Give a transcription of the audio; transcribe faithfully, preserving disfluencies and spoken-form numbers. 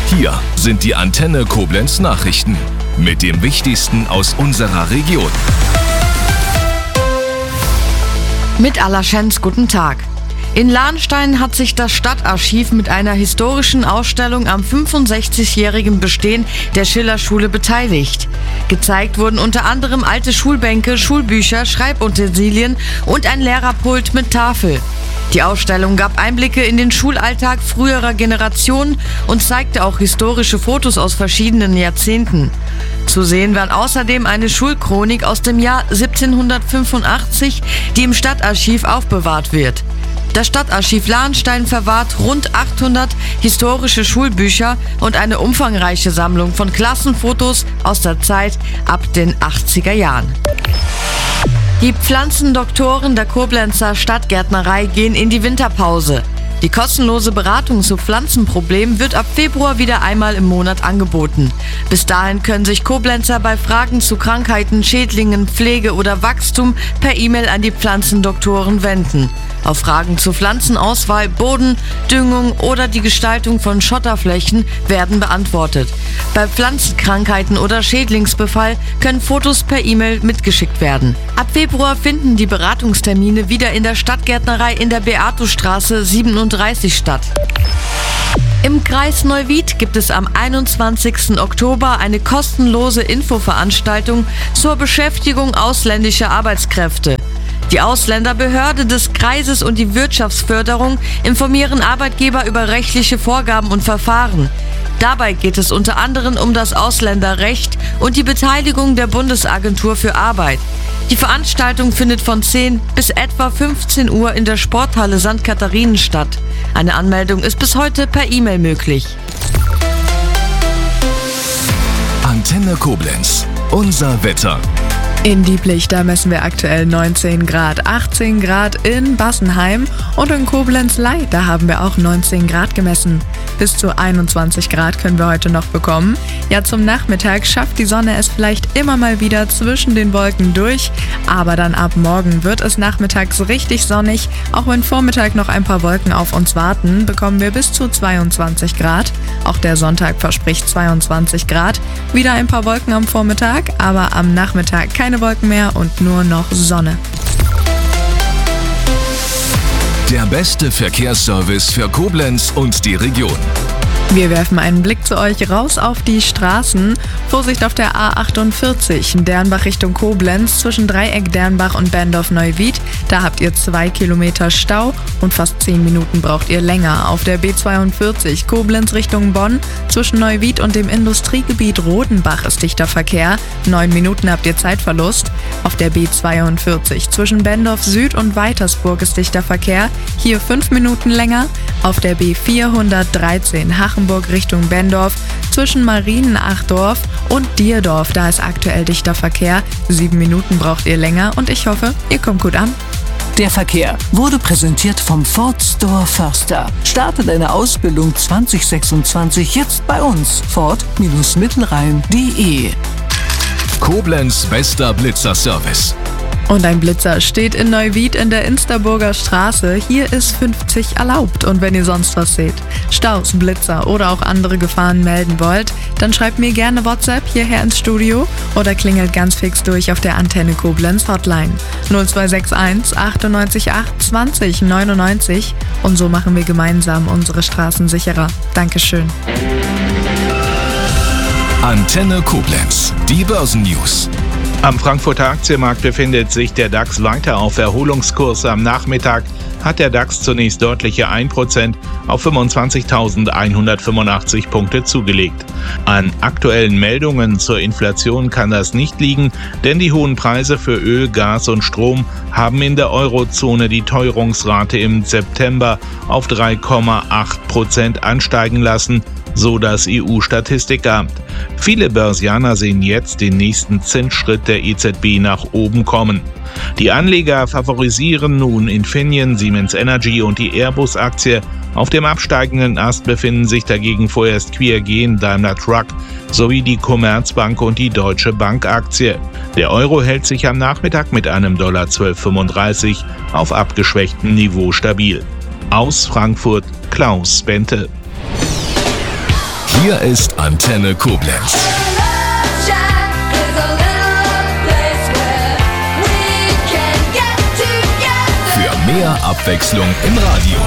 Hier sind die Antenne Koblenz Nachrichten mit dem Wichtigsten aus unserer Region. Mit Alla Schenz, guten Tag. In Lahnstein hat sich das Stadtarchiv mit einer historischen Ausstellung am fünfundsechzigjährigen Bestehen der Schillerschule beteiligt. Gezeigt wurden unter anderem alte Schulbänke, Schulbücher, Schreibutensilien und ein Lehrerpult mit Tafel. Die Ausstellung gab Einblicke in den Schulalltag früherer Generationen und zeigte auch historische Fotos aus verschiedenen Jahrzehnten. Zu sehen war außerdem eine Schulchronik aus dem Jahr siebzehnhundertfünfundachtzig, die im Stadtarchiv aufbewahrt wird. Das Stadtarchiv Lahnstein verwahrt rund achthundert historische Schulbücher und eine umfangreiche Sammlung von Klassenfotos aus der Zeit ab den achtziger Jahren. Die Pflanzendoktoren der Koblenzer Stadtgärtnerei gehen in die Winterpause. Die kostenlose Beratung zu Pflanzenproblemen wird ab Februar wieder einmal im Monat angeboten. Bis dahin können sich Koblenzer bei Fragen zu Krankheiten, Schädlingen, Pflege oder Wachstum per E-Mail an die Pflanzendoktoren wenden. Auf Fragen zu Pflanzenauswahl, Boden, Düngung oder die Gestaltung von Schotterflächen werden beantwortet. Bei Pflanzenkrankheiten oder Schädlingsbefall können Fotos per E-Mail mitgeschickt werden. Ab Februar finden die Beratungstermine wieder in der Stadtgärtnerei in der Beatustraße siebenunddreißig statt. Im Kreis Neuwied gibt es am einundzwanzigsten Oktober eine kostenlose Infoveranstaltung zur Beschäftigung ausländischer Arbeitskräfte. Die Ausländerbehörde des Kreises und die Wirtschaftsförderung informieren Arbeitgeber über rechtliche Vorgaben und Verfahren. Dabei geht es unter anderem um das Ausländerrecht und die Beteiligung der Bundesagentur für Arbeit. Die Veranstaltung findet von zehn bis etwa fünfzehn Uhr in der Sporthalle Sankt Katharinen statt. Eine Anmeldung ist bis heute per E-Mail möglich. Antenne Koblenz, unser Wetter. In Dieplech, da messen wir aktuell neunzehn Grad, achtzehn Grad in Bassenheim und in Koblenz-Ley, da haben wir auch neunzehn Grad gemessen. Bis zu einundzwanzig Grad können wir heute noch bekommen. Ja, zum Nachmittag schafft die Sonne es vielleicht immer mal wieder zwischen den Wolken durch, aber dann ab morgen wird es nachmittags richtig sonnig. Auch wenn Vormittag noch ein paar Wolken auf uns warten, bekommen wir bis zu zweiundzwanzig Grad. Auch der Sonntag verspricht zweiundzwanzig Grad. Wieder ein paar Wolken am Vormittag, aber am Nachmittag keine Wolken mehr und nur noch Sonne. Der beste Verkehrsservice für Koblenz und die Region. Wir werfen einen Blick zu euch raus auf die Straßen. Vorsicht auf der A achtundvierzig, Dernbach Richtung Koblenz, zwischen Dreieck Dernbach und Berndorf-Neuwied. Da habt ihr zwei Kilometer Stau und fast zehn Minuten braucht ihr länger. Auf der B zweiundvierzig, Koblenz Richtung Bonn, zwischen Neuwied und dem Industriegebiet Rodenbach ist dichter Verkehr. Neun Minuten habt ihr Zeitverlust. Auf der B zweiundvierzig, zwischen Bendorf Süd und Weitersburg ist dichter Verkehr. Hier fünf Minuten länger. Auf der B vierhundertdreizehn, Hachenburg Richtung Bendorf, zwischen Marienachdorf und Dierdorf, da ist aktuell dichter Verkehr. Sieben Minuten braucht ihr länger und ich hoffe, ihr kommt gut an. Der Verkehr wurde präsentiert vom Ford Store Förster. Starte deine Ausbildung zwanzig sechsundzwanzig jetzt bei uns. Ford Mittelrhein punkt de. Koblenz bester Blitzer-Service. Und ein Blitzer steht in Neuwied in der Insterburger Straße. Hier ist fünfzig erlaubt. Und wenn ihr sonst was seht, Staus, Blitzer oder auch andere Gefahren melden wollt, dann schreibt mir gerne WhatsApp hierher ins Studio oder klingelt ganz fix durch auf der Antenne Koblenz Hotline null zwei sechs eins achtundneunzig acht zwanzig neunundneunzig. Und so machen wir gemeinsam unsere Straßen sicherer. Dankeschön. Antenne Koblenz, die Börsennews. Am Frankfurter Aktienmarkt befindet sich der DAX weiter auf Erholungskurs. Am Nachmittag hat der DAX zunächst deutliche ein Prozent auf fünfundzwanzigtausendeinhundertfünfundachtzig Punkte zugelegt. An aktuellen Meldungen zur Inflation kann das nicht liegen, denn die hohen Preise für Öl, Gas und Strom haben in der Eurozone die Teuerungsrate im September auf drei Komma acht Prozent ansteigen lassen, so das E U-Statistikamt. Viele Börsianer sehen jetzt den nächsten Zinsschritt der E Z B nach oben kommen. Die Anleger favorisieren nun Infineon, Siemens Energy und die Airbus-Aktie. Auf dem absteigenden Ast befinden sich dagegen vorerst Q R G, Daimler Truck sowie die Commerzbank und die Deutsche Bank-Aktie. Der Euro hält sich am Nachmittag mit einem Dollar zwölf fünfunddreißig auf abgeschwächtem Niveau stabil. Aus Frankfurt, Klaus Bente. Hier ist Antenne Koblenz. Für mehr Abwechslung im Radio.